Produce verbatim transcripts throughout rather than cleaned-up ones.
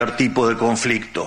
tipo de conflicto.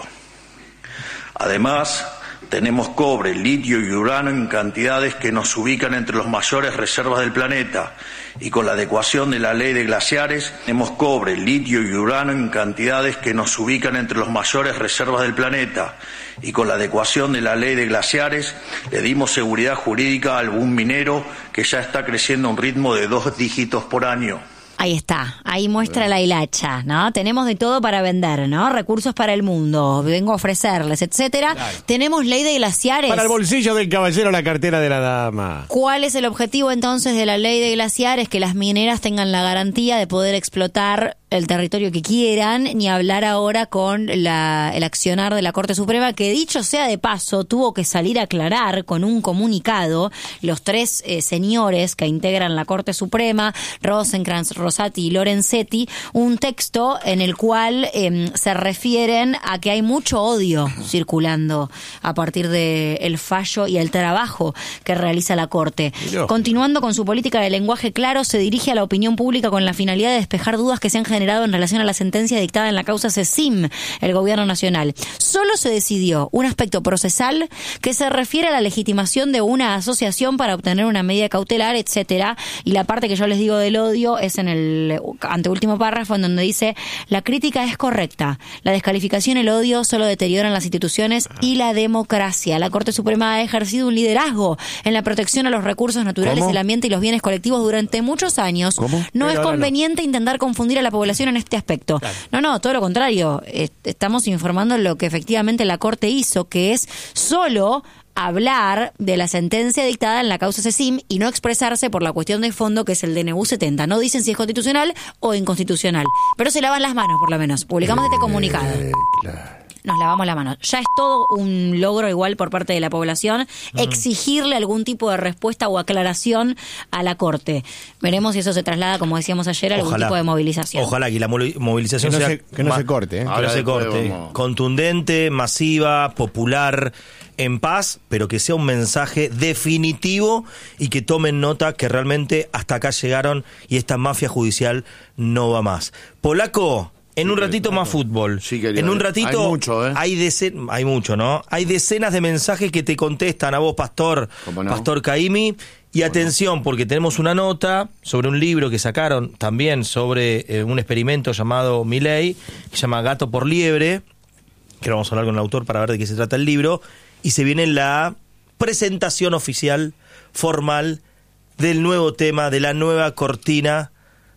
Además, tenemos cobre, litio y uranio en cantidades que nos ubican entre las mayores reservas del planeta, y con la adecuación de la ley de glaciares, tenemos cobre, litio y uranio en cantidades que nos ubican entre las mayores reservas del planeta, y con la adecuación de la ley de glaciares le dimos seguridad jurídica a algún minero que ya está creciendo a un ritmo de dos dígitos por año. Ahí está, ahí muestra la hilacha, ¿no? Tenemos de todo para vender, ¿no? Recursos para el mundo, vengo a ofrecerles, etcétera. Claro. Tenemos ley de glaciares. Para el bolsillo del caballero, la cartera de la dama. ¿Cuál es el objetivo entonces de la ley de glaciares? Que las mineras tengan la garantía de poder explotar el territorio que quieran, ni hablar ahora con la, el accionar de la Corte Suprema, que dicho sea de paso, tuvo que salir a aclarar con un comunicado los tres eh, señores que integran la Corte Suprema, Rosenkrantz, Rosati y Lorenzetti, un texto en el cual eh, se refieren a que hay mucho odio circulando a partir del fallo y el trabajo que realiza la Corte. Yo. Continuando con su política de lenguaje claro, se dirige a la opinión pública con la finalidad de despejar dudas que se han generado en relación a la sentencia dictada en la causa CECIM, el gobierno nacional. Solo se decidió un aspecto procesal que se refiere a la legitimación de una asociación para obtener una medida cautelar, etcétera, y la parte que yo les digo del odio es en el anteúltimo párrafo, en donde dice: la crítica es correcta, la descalificación y el odio solo deterioran las instituciones y la democracia. La Corte Suprema ha ejercido un liderazgo en la protección a los recursos naturales, ¿Cómo? el ambiente y los bienes colectivos durante muchos años. ¿Cómo? No Pero es conveniente no. intentar confundir a la población en este aspecto. Claro. No, no, todo lo contrario. Estamos informando lo que efectivamente la Corte hizo, que es solo hablar de la sentencia dictada en la causa CECIM y no expresarse por la cuestión de fondo, que es el D N U setenta. No dicen si es constitucional o inconstitucional, pero se lavan las manos, por lo menos. Publicamos este comunicado. Eh, claro. Nos lavamos la mano. Ya es todo un logro igual por parte de la población mm. exigirle algún tipo de respuesta o aclaración a la Corte. Veremos si eso se traslada, como decíamos ayer, a algún Ojalá. tipo de movilización. Ojalá que la movilización que no sea se, que no ma- se corte, ¿eh? que no se corte. Vamos. Contundente, masiva, popular, en paz, pero que sea un mensaje definitivo y que tomen nota que realmente hasta acá llegaron y esta mafia judicial no va más. Polaco. En sí, un ratito claro. Más fútbol. Sí, querido. En un ratito hay mucho, ¿eh? Hay, decen- hay mucho, ¿no? Hay decenas de mensajes que te contestan a vos, Pastor, ¿Cómo no? Pastor Caimi. Y atención, no? Porque tenemos una nota sobre un libro que sacaron también sobre eh, un experimento llamado Milei, que se llama Gato por Liebre, que vamos a hablar con el autor para ver de qué se trata el libro, y se viene la presentación oficial, formal, del nuevo tema, de la nueva cortina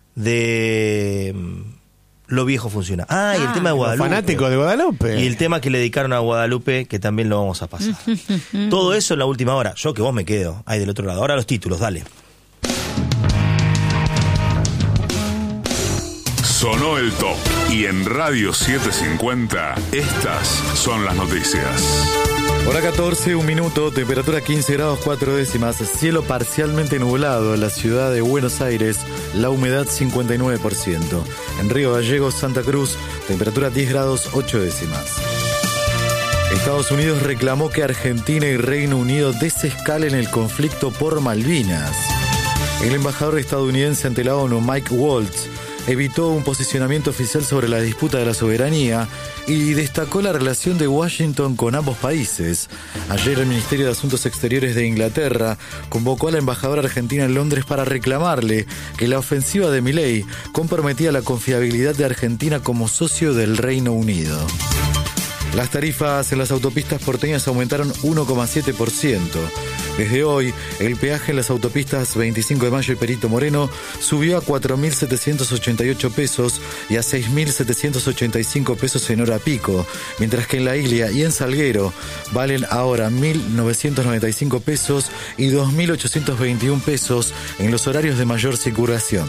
de... Lo viejo funciona. Ah, y el Ah, tema de Guadalupe. Fanático de Guadalupe. Y el tema que le dedicaron a Guadalupe, que también lo vamos a pasar. Todo eso en la última hora. Yo que vos me quedo ahí del otro lado. Ahora los títulos, dale. Sonó el top. Y en Radio setecientos cincuenta, estas son las noticias. Hora catorce, un minuto, temperatura quince grados cuatro décimas, cielo parcialmente nublado en la ciudad de Buenos Aires, la humedad cincuenta y nueve por ciento. En Río Gallegos, Santa Cruz, temperatura diez grados ocho décimas. Estados Unidos reclamó que Argentina y Reino Unido desescalen el conflicto por Malvinas. El embajador estadounidense ante la ONU, Mike Waltz, evitó un posicionamiento oficial sobre la disputa de la soberanía y destacó la relación de Washington con ambos países. Ayer el Ministerio de Asuntos Exteriores de Inglaterra convocó a la embajadora argentina en Londres para reclamarle que la ofensiva de Milei comprometía la confiabilidad de Argentina como socio del Reino Unido. Las tarifas en las autopistas porteñas aumentaron uno coma siete por ciento. Desde hoy, el peaje en las autopistas veinticinco de mayo y Perito Moreno subió a cuatro mil setecientos ochenta y ocho pesos y a seis mil setecientos ochenta y cinco pesos en hora pico, mientras que en La Ilia y en Salguero valen ahora mil novecientos noventa y cinco pesos y dos mil ochocientos veintiún pesos en los horarios de mayor circulación.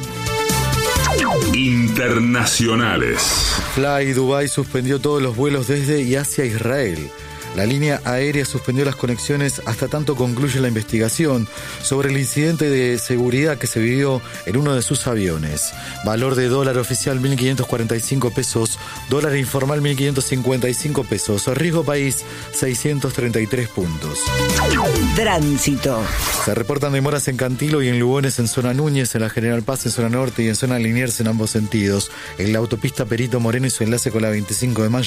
Internacionales. Fly Dubai suspendió todos los vuelos desde y hacia Israel. La línea aérea suspendió las conexiones hasta tanto concluye la investigación sobre el incidente de seguridad que se vivió en uno de sus aviones. Valor de dólar oficial mil quinientos cuarenta y cinco pesos, dólar informal mil quinientos cincuenta y cinco pesos, riesgo país seiscientos treinta y tres puntos. Tránsito. Se reportan demoras en Cantilo y en Lugones en zona Núñez, en la General Paz en zona norte y en zona Liniers en ambos sentidos. En la autopista Perito Moreno y su enlace con la veinticinco de mayo